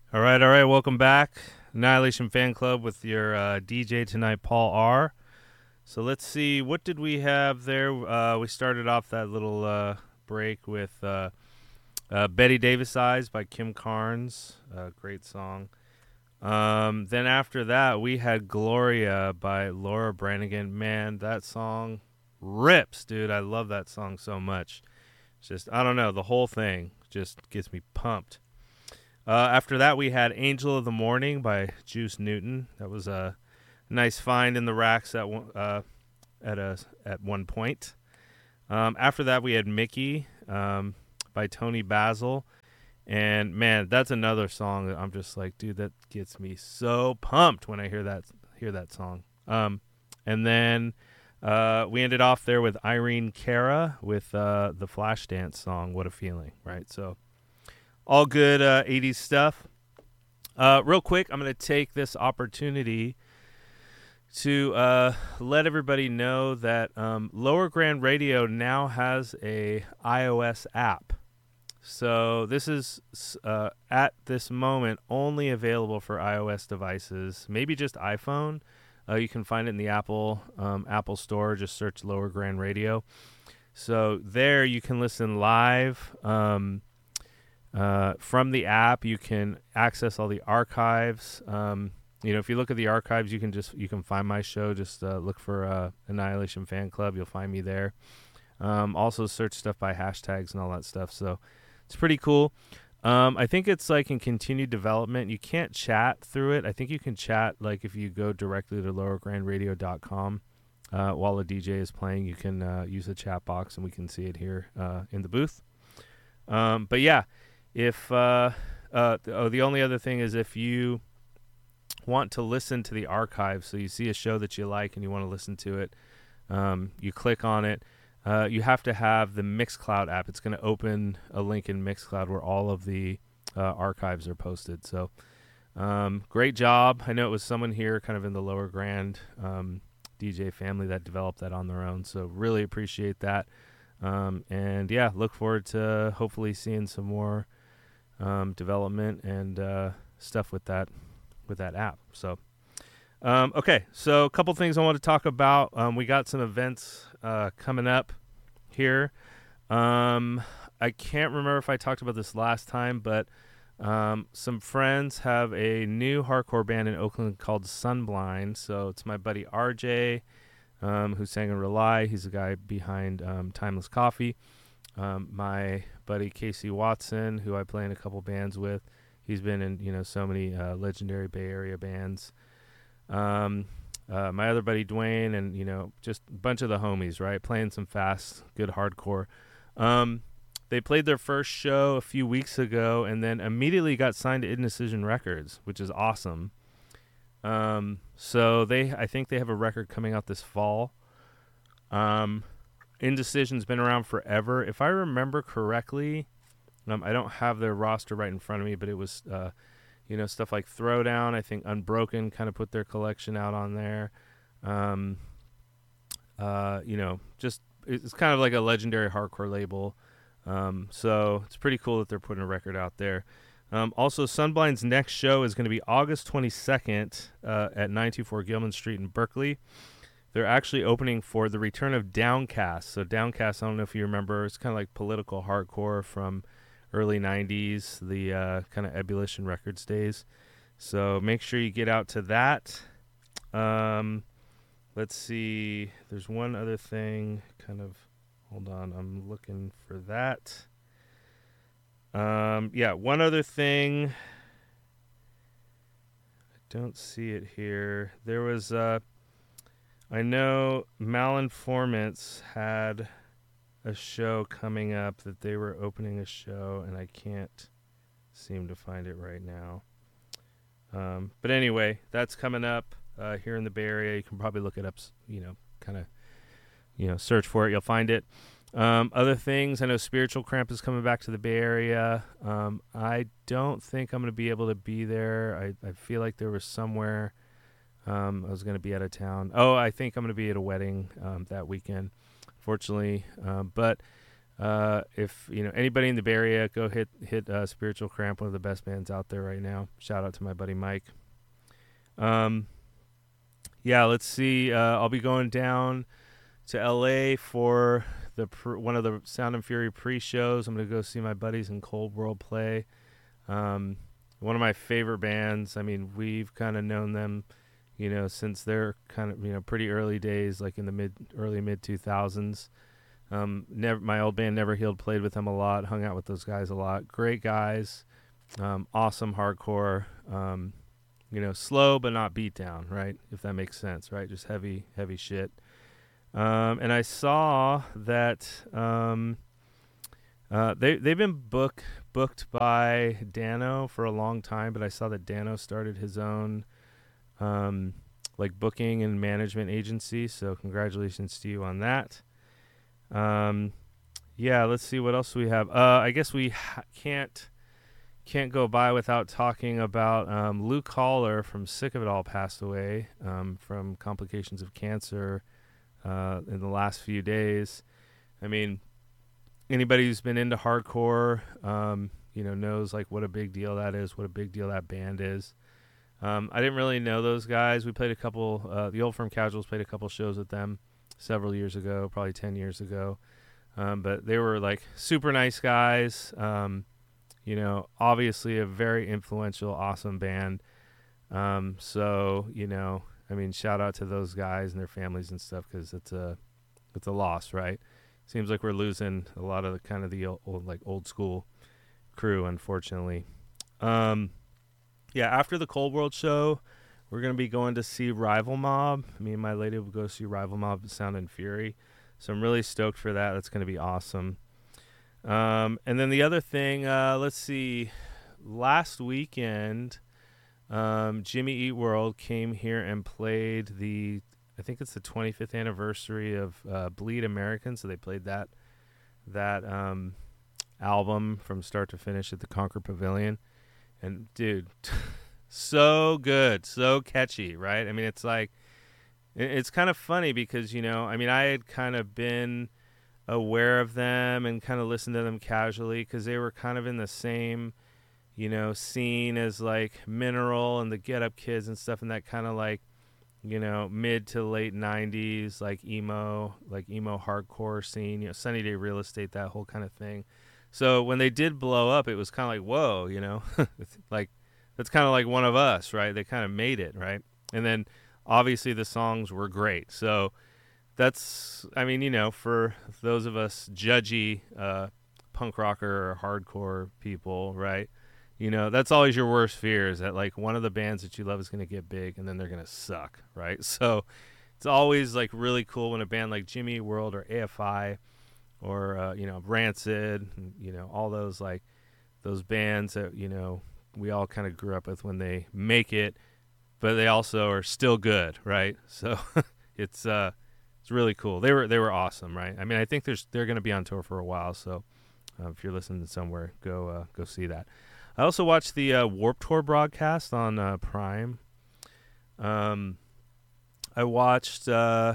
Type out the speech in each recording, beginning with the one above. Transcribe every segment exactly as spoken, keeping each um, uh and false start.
All right, all right. Welcome back, Annihilation Fan Club with your uh, D J tonight, Paul R. So let's see, what did we have there? Uh, we started off that little uh, break with uh, uh, Betty Davis Eyes by Kim Carnes. Uh, great song. Um, then after that, we had Gloria by Laura Branigan. Man, that song rips, dude. I love that song so much. It's just, I don't know, the whole thing just gets me pumped. Uh, after that, we had Angel of the Morning by Juice Newton. That was a nice find in the racks at one, uh, at a at one point. Um, after that, we had Mickey um, by Tony Basil. And man, that's another song that I'm just like, dude, that gets me so pumped when I hear that hear that song. Um, and then uh, we ended off there with Irene Cara with uh, the Flashdance song, "What a Feeling," right? So all good uh, eighties stuff. Uh, real quick, I'm going to take this opportunity to uh, let everybody know that um, Lower Grand Radio now has a iOS app. So this is uh, at this moment only available for iOS devices, maybe just iPhone. Uh, you can find it in the Apple um, Apple Store. Just search Lower Grand Radio. So there you can listen live. Um, Uh, from the app, you can access all the archives. Um, you know, if you look at the archives, you can just you can find my show. Just uh, look for uh, Annihilation Fan Club. You'll find me there. Um, also, search stuff by hashtags and all that stuff. So it's pretty cool. Um, I think it's like in continued development. You can't chat through it. I think you can chat like if you go directly to lower grand radio dot com uh, while a D J is playing. You can uh, use the chat box, and we can see it here uh, in the booth. Um, but yeah. If uh, uh, oh, the only other thing is if you want to listen to the archive, so you see a show that you like and you want to listen to it, um, you click on it. Uh, you have to have the Mixcloud app. It's going to open a link in Mixcloud where all of the uh, archives are posted. So um, great job. I know it was someone here kind of in the Lower Grand um, D J family that developed that on their own. So really appreciate that. Um, and yeah, look forward to hopefully seeing some more Um, development and uh, stuff with that with that app. So, um, okay, so a couple things I want to talk about. Um, we got some events uh, coming up here. Um, I can't remember if I talked about this last time, but um, some friends have a new hardcore band in Oakland called Sunblind. So it's my buddy R J, um, who sang in Rely. He's the guy behind um, Timeless Coffee. Um, my buddy Casey Watson, who I play in a couple bands with, he's been in you know so many uh, legendary Bay Area bands. Um, uh, my other buddy Dwayne, and you know just a bunch of the homies, right, playing some fast, good hardcore. Um, they played their first show a few weeks ago, and then immediately got signed to Indecision Records, which is awesome. Um, so they, I think they have a record coming out this fall. Um. Indecision's been around forever. If I remember correctly, um, I don't have their roster right in front of me, but it was, uh, you know, stuff like Throwdown. I think Unbroken kind of put their collection out on there. Um, uh, you know, just it's kind of like a legendary hardcore label. Um, so it's pretty cool that they're putting a record out there. Um, also, Sunblind's next show is going to be August twenty-second uh, at nine two four Gilman Street in Berkeley. They're actually opening for the return of Downcast. So Downcast, I don't know if you remember, it's kind of like political hardcore from early nineties, the uh, kind of Ebullition Records days. So make sure you get out to that. Um, let's see. There's one other thing. Kind of, hold on. I'm looking for that. Um, yeah, one other thing. I don't see it here. There was... Uh, I know Malinformants had a show coming up that they were opening a show, and I can't seem to find it right now. Um, but anyway, that's coming up uh, here in the Bay Area. You can probably look it up, you know, kind of, you know, search for it. You'll find it. Um, other things, I know Spiritual Cramp is coming back to the Bay Area. Um, I don't think I'm going to be able to be there. I, I feel like there was somewhere... Um, I was going to be out of town. Oh, I think I'm going to be at a wedding um, that weekend, fortunately. Um, but Uh, if you know anybody in the Bay Area, go hit hit uh, Spiritual Cramp, one of the best bands out there right now. Shout out to my buddy Mike. Um, yeah, let's see. Uh, I'll be going down to L A for the pr- one of the Sound and Fury pre-shows. I'm gonna go see my buddies in Cold World play. Um, one of my favorite bands. I mean, we've kind of known them, you know, since they're kind of you know pretty early days, like in the mid early mid two thousands. Um, never, my old band Never Healed played with them a lot, hung out with those guys a lot. Great guys, um, awesome hardcore, um, you know, slow but not beat down, right? If that makes sense, right? Just heavy, heavy shit. Um, and I saw that um, uh, they they've been book booked by Dano for a long time, but I saw that Dano started his own um, like booking and management agency. So congratulations to you on that. Um, yeah, let's see what else we have. Uh, I guess we ha- can't can't go by without talking about um, Luke Haller from Sick of It All passed away um, from complications of cancer uh, in the last few days. I mean, anybody who's been into hardcore, um, you know, knows like what a big deal that is, what a big deal that band is. Um, I didn't really know those guys. We played a couple. Uh, the Old Firm Casuals played a couple shows with them several years ago, probably ten years ago. Um, but they were like super nice guys. Um, you know, obviously a very influential, awesome band. Um, so, you know, I mean, shout out to those guys and their families and stuff, because it's a, it's a loss, right? Seems like we're losing a lot of the kind of the old, old like old school crew, unfortunately. Um, yeah, after the Cold World show, we're going to be going to see Rival Mob. Me and my lady will go see Rival Mob at Sound and Fury. So I'm really stoked for that. That's going to be awesome. Um, and then the other thing, uh, let's see. Last weekend, um, Jimmy Eat World came here and played the, I think it's the twenty-fifth anniversary of uh, Bleed American. So they played that that um, album from start to finish at the Concord Pavilion. And, dude... so good, so catchy, right? I mean, it's like, it's kind of funny because, you know, I mean, I had kind of been aware of them and kind of listened to them casually because they were kind of in the same, you know, scene as like Mineral and the Get Up Kids and stuff, and that kind of like, you know, mid to late nineties, like emo, like emo hardcore scene, you know, Sunny Day Real Estate, that whole kind of thing. So when they did blow up, it was kind of like, whoa, you know, like, that's kind of like One of Us, right? They kind of made it, right? And then obviously the songs were great. So that's, I mean, you know, for those of us judgy uh, punk rocker or hardcore people, right? You know, that's always your worst fear, is that like one of the bands that you love is going to get big and then they're going to suck, right? So it's always like really cool when a band like Jimmy World or A F I or, uh, you know, Rancid, you know, all those like those bands that, you know, we all kind of grew up with, when they make it, but they also are still good, right? So it's uh, it's really cool. They were they were awesome, right? I mean, I think there's they're going to be on tour for a while, so uh, if you're listening somewhere, go uh, go see that. I also watched the uh, Warped Tour broadcast on uh, Prime. Um, I watched. Uh,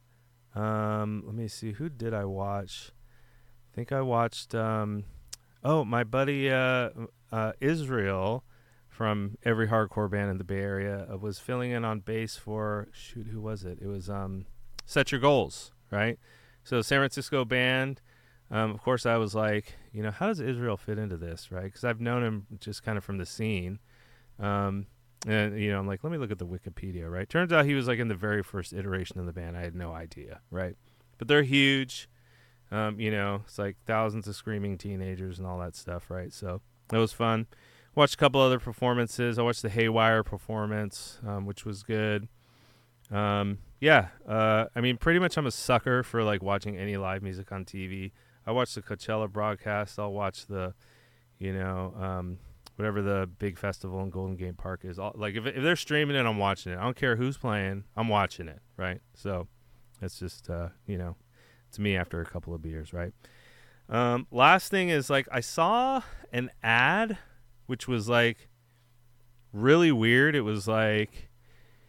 um, let me see, who did I watch? I think I watched. Um, oh, my buddy. Uh, Uh, Israel from every hardcore band in the Bay Area uh, was filling in on bass for, shoot, who was it? It was um, Set Your Goals, right? So San Francisco band. Um, of course, I was like, you know, how does Israel fit into this, right? Because I've known him just kind of from the scene. Um, and, you know, I'm like, let me look at the Wikipedia, right? Turns out he was like in the very first iteration of the band. I had no idea, right? But they're huge. Um, you know, it's like thousands of screaming teenagers and all that stuff, right? So it was fun. Watched a couple other performances. I watched the Haywire performance, um, which was good. Um, yeah, uh, I mean, pretty much I'm a sucker for like watching any live music on T V. I watch the Coachella broadcast. I'll watch the, you know, um, whatever the big festival in Golden Gate Park is. I'll, like if if they're streaming it, I'm watching it. I don't care who's playing. I'm watching it, right? So it's just, uh, you know, it's me after a couple of beers, right? Um, last thing is, like, I saw an ad, which was like really weird. It was like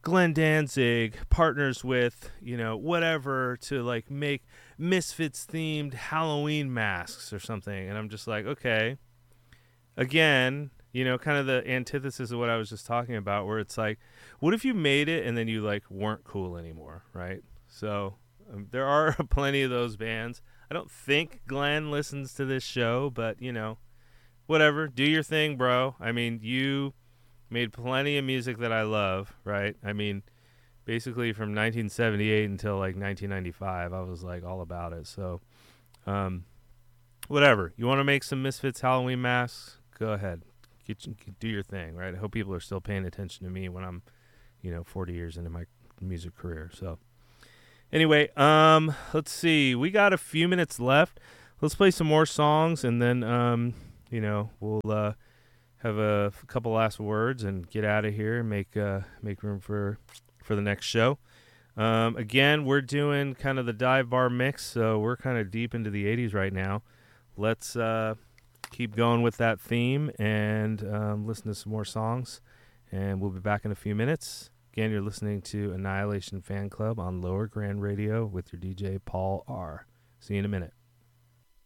Glenn Danzig partners with, you know, whatever to like make Misfits themed Halloween masks or something. And I'm just like, okay, again, you know, kind of the antithesis of what I was just talking about, where it's like, what if you made it and then you like weren't cool anymore, right? So um, there are plenty of those bands. I don't think Glenn listens to this show, but you know, whatever, do your thing, bro. I mean, you made plenty of music that I love, right? I mean, basically from nineteen seventy-eight until like nineteen ninety-five, I was like all about it. So, um, whatever. You want to make some Misfits Halloween masks? Go ahead. Get, do your thing, right? I hope people are still paying attention to me when I'm, you know, forty years into my music career. So, anyway, um, let's see. We got a few minutes left. Let's play some more songs, and then, um, you know, we'll uh, have a f- couple last words and get out of here and make uh, make room for for the next show. Um, again, we're doing kind of the dive bar mix, so we're kind of deep into the eighties right now. Let's uh, keep going with that theme and um, listen to some more songs, and we'll be back in a few minutes. Again, you're listening to Annihilation Fan Club on Lower Grand Radio with your D J, Paul R. See you in a minute.